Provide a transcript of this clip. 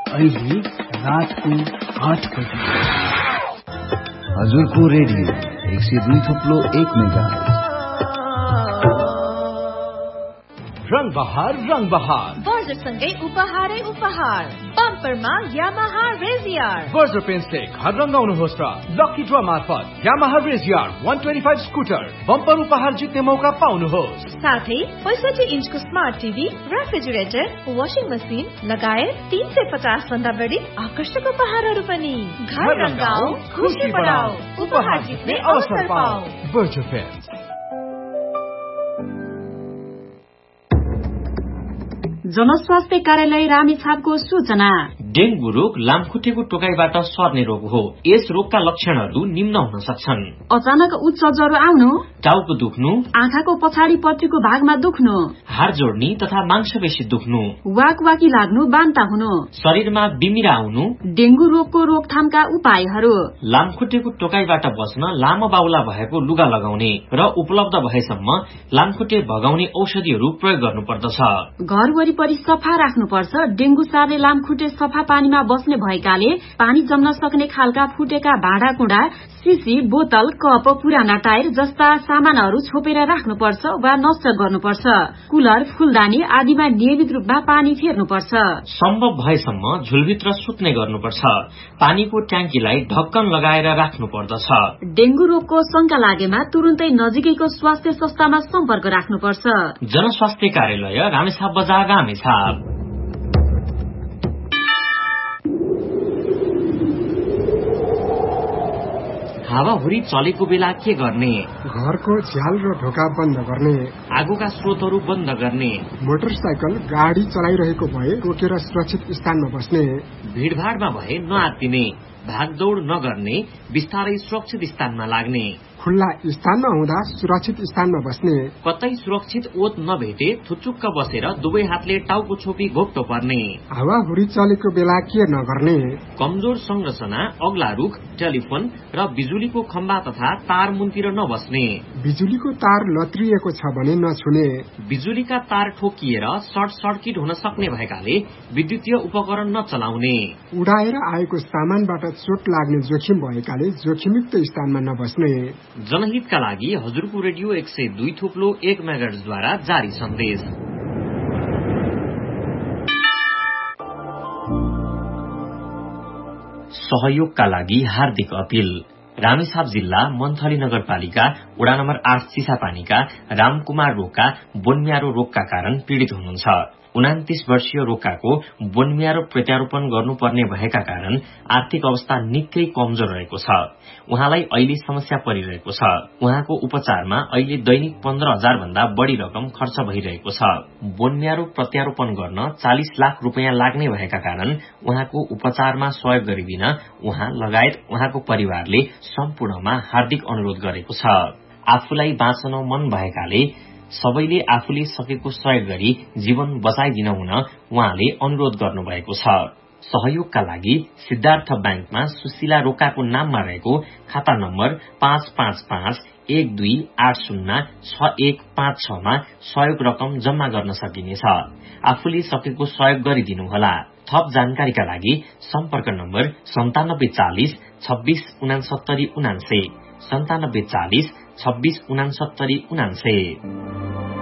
अहिले रातको 8 बजे हजुरको रेडियो 102.1 मेगाहर्ज। रंग बहार बर्जरसँगै उपहारै उपहार बम्परमा यामाहा रेजियर। बर्जर पेन्टले घर रंगाउनुहोस् र लकी ड्र मार्फत यामाहा रेजियर 125 स्कुटर बम्पर उपहार जित्ने मौका पाउनुहोस्। साथै 65 इन्चको smart TV, refrigerator, washing machine लगायत 350 भन्दा बढी आकर्षक उपहारहरू पनि। घर रंगाऊ, खुशी बढाऊ, उपहार जित्ने अवसर पाऊ। Berger pant. जनस्वास्थ्य कार्यालय रामेछापको सूचना। डेंगू रोग लामखुट्टेको टोकाइबाट सर्ने रोग हो। यस रोगका लक्षणहरू निम्न हुन सक्छन्: अचानक उच्च ज्वरो आउनु, टाउको दुख्नु, आँखाको पछाडिपट्टिको भागमा दुख्नु, हाड जोड्नी तथा मांसपेशी दुख्नु, वाकवाकी लाग्नु, बान्ता हुनु, शरीरमा बिमिरा आउनु। डेंगू रोगको रोकथामका उपायहरू: लामखुट्टेको टोकाइबाट बच्न लामो बाहुला भएको लुगा लगाउने र उपलब्ध भएसम्म लामखुट्टे भगाउने औषधिहरू प्रयोग गर्नुपर्दछ। घर वरिपरि सफा राख्नुपर्छ। डेंगू सार्ने लामखुट्टे सफा पानीमा बस्ने भएकाले पानी जम्न सक्ने खालका फुटेका भाँडाकुँडा, सिसी, बोतल, कप, पुराना टायर जस्ता सामानहरू छोपेर राख्नुपर्छ वा नष्ट गर्नुपर्छ। कुलर, फूलदानी आदिमा नियमित रूपमा पानी फेर्नुपर्छ। सम्भव भएसम्म झुलभित्र सुत्ने गर्नुपर्छ। पानीको ट्याङ्कीलाई ढक्कन लगाएर राख्नुपर्दछ। डेंगू रोगको शंका लागेमा तुरुन्तै नजिकैको स्वास्थ्य संस्थामा सम्पर्क राख्नुपर्छ। जनस्वास्थ्य कार्यालय रामेछाप बजार, रामेछाप। हावाहुरी चलेको बेला के गर्ने? घरको झ्याल र ढोका बन्द गर्ने, आगोका स्रोतहरू बन्द गर्ने, मोटरसाइकल गाडी चलाइरहेको भए रोकेर सुरक्षित स्थानमा बस्ने, भीड़भाड़मा भए नआत्तिने, भागदौड़ नगर्ने, बिस्तारै सुरक्षित स्थानमा लाग्ने, खुल्ला स्थानमा हुँदा सुरक्षित स्थानमा बस्ने, कतै सुरक्षित ओत नभेटे थुचुक्क बसेर दुवै हातले टाउको छोपी घोप्टो पर्ने, हावाहुरी चलेको बेला के नगर्ने, कमजोर संरचना, अग्ला रुख, टेलिफोन र बिजुलीको खम्बा तथा तार मुनतिर नबस्ने, बिजुलीको तार लत्रिएको छ भने नछुने, बिजुलीका तार ठोकिएर सर्ट सर्किट हुन सक्ने भएकाले विद्युतीय उपकरण नचलाउने, उडाएर आएको सामानबाट चोट लाग्ने जोखिम भएकाले जोखिमयुक्त स्थानमा नबस्ने। जनहितका लागि हजुरको रेडियो 102.1 मेगाहर्जद्वारा जारी सन्देश। सहयोगका लागि हार्दिक अपील। रामेछाप जिल्ला मन्थली नगरपालिका वडा नम्बर 8 चिसापानीका रामकुमार रोका बोनम्यारो रोगका कारण पीड़ित हुनुहुन्छ। 29 वर्षीय रोकाको बोनम्यारो प्रत्यारोपण गर्नुपर्ने भएका कारण आर्थिक अवस्था निकै कमजोर रहेको छ। उहाँलाई अहिले समस्या परिरहेको छ। उहाँको उपचारमा अहिले दैनिक 15,000 भन्दा बढ़ी रकम खर्च भइरहेको छ। बोनम्यारो प्रत्यारोपण गर्न 40 लाख रुपियाँ लाग्ने भएका कारण उहाँको उपचारमा सहयोग गरिदिन उहाँ लगायत उहाँको परिवारले सम्पूर्णमा हार्दिक अनुरोध गरेको छ। आफूलाई बाँच्न मन भएकाले सबैले आफूले सकेको सहयोग गरी जीवन बचाइदिन हुन उहाँले अनुरोध गर्नुभएको छ। सहयोगका लागि सिद्धार्थ ब्याङ्कमा सुशीला रोकाको नाममा रहेको खाता नम्बर 555-1280-6156 मा सहयोग रकम जम्मा गर्न सकिनेछ। आफूले सकेको सहयोग गरिदिनुहोला। थप जानकारीका लागि सम्पर्क नम्बर 9740 26 69 99 9740 26 69 99।